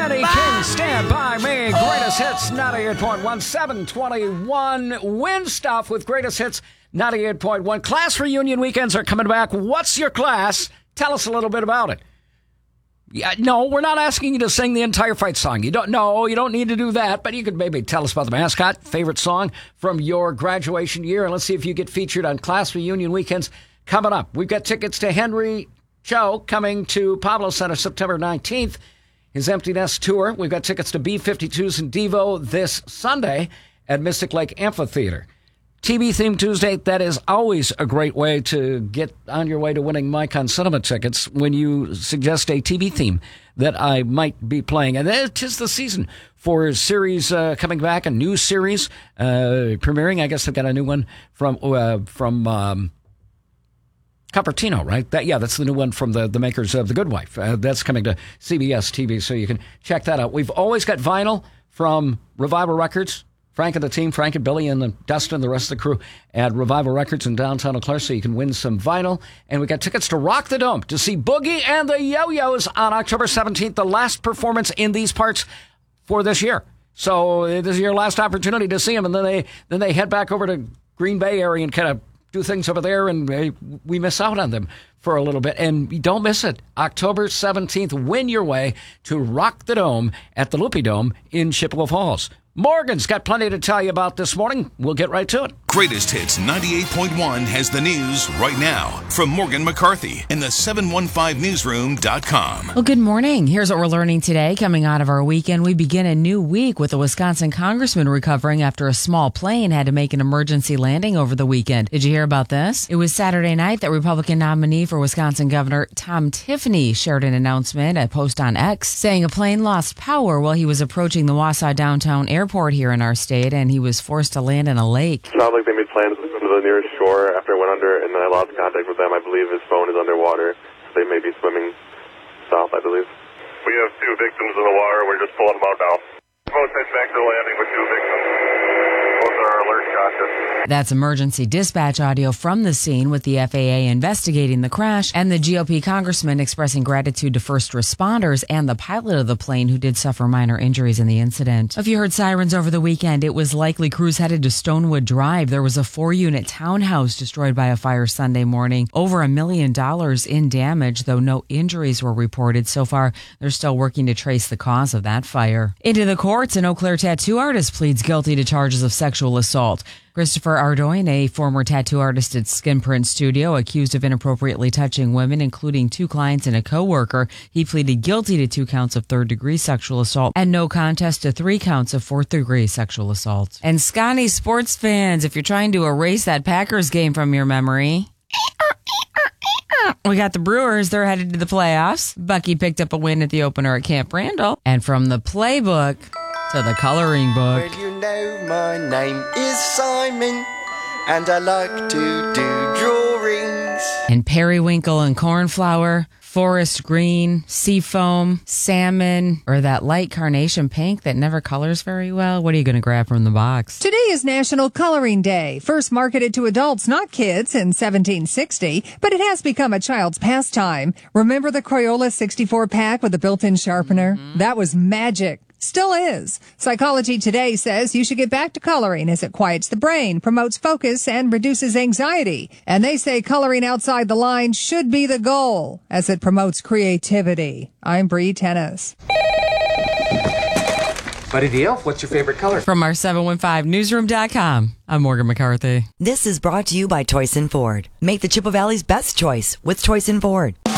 Benny King, Stand By Me. Greatest Hits, 98.1. 721. Win stuff with Greatest Hits, 98.1. Class reunion weekends are coming back. What's your class? Tell us a little bit about it. Yeah, no, we're not asking you to sing the entire fight song. You don't need to do that, but you could maybe tell us about the mascot, favorite song from your graduation year, and let's see if you get featured on class reunion weekends coming up. We've got tickets to Henry Cho coming to Pablo Center September 19th, his Empty Nest tour. We've got tickets to B-52s and Devo this Sunday at Mystic Lake Amphitheater. TV Theme Tuesday, that is always a great way to get on your way to winning Mike on Cinema tickets when you suggest a TV theme that I might be playing. And it is the season for a series coming back, a new series premiering. I guess they've got a new one from Cupertino, right? That's the new one from the makers of The Good Wife. That's coming to CBS TV, so you can check that out. We've always got vinyl from Revival Records. Frank and the team, Frank and Billy and Dustin and the rest of the crew at Revival Records in downtown Eau Claire, so you can win some vinyl. And we got tickets to Rock the Dome to see Boogie and the Yo-Yos on October 17th, the last performance in these parts for this year. So this is your last opportunity to see them, and then they head back over to Green Bay area and kind of do things over there, and we miss out on them for a little bit. And don't miss it. October 17th, win your way to Rock the Dome at the Loopy Dome in Chippewa Falls. Morgan's got plenty to tell you about this morning. We'll get right to it. Greatest Hits 98.1 has the news right now from Morgan McCarthy in the 715newsroom.com. Well, good morning. Here's what we're learning today. Coming out of our weekend, we begin a new week with a Wisconsin congressman recovering after a small plane had to make an emergency landing over the weekend. Did you hear about this? It was Saturday night that Republican nominee for Wisconsin Governor Tom Tiffany shared an announcement, a post on X, saying a plane lost power while he was approaching the Wausau downtown airport here in our state, and he was forced to land in a lake. Sounds like they made plans to swim to the nearest shore after it went under, and then I lost contact with them. I believe his phone is underwater, so they may be swimming south, I believe. We have 2 victims in the water. We're just pulling them out now. Both head back to the landing with 2 victims. Both are alert conscious. That's emergency dispatch audio from the scene with the FAA investigating the crash and the GOP congressman expressing gratitude to first responders and the pilot of the plane who did suffer minor injuries in the incident. If you heard sirens over the weekend, it was likely crews headed to Stonewood Drive. There was a 4-unit townhouse destroyed by a fire Sunday morning. Over $1 million in damage, though no injuries were reported. So far, they're still working to trace the cause of that fire. Into the courts, an Eau Claire tattoo artist pleads guilty to charges of sexual assault. Christopher Ardoin, a former tattoo artist at Skin Print Studio, accused of inappropriately touching women, including 2 clients and a coworker. He pleaded guilty to 2 counts of third-degree sexual assault and no contest to 3 counts of fourth-degree sexual assault. And Scotty sports fans, if you're trying to erase that Packers game from your memory, we got the Brewers. They're headed to the playoffs. Bucky picked up a win at the opener at Camp Randall. And from the playbook to the coloring book. Well, you know my name is Simon, and I like to do drawings. And periwinkle and cornflower, forest green, seafoam, salmon, or that light carnation pink that never colors very well. What are you going to grab from the box? Today is National Coloring Day, first marketed to adults, not kids, in 1760, but it has become a child's pastime. Remember the Crayola 64 pack with a built-in sharpener? That was magic. Still is. Psychology Today says you should get back to coloring as it quiets the brain, promotes focus, and reduces anxiety. And they say coloring outside the lines should be the goal as it promotes creativity. I'm Bree Tennis. Buddy Deal, what's your favorite color? From our 715newsroom.com, I'm Morgan McCarthy. This is brought to you by Toyson Ford. Make the Chippewa Valley's best choice with Toyson Ford.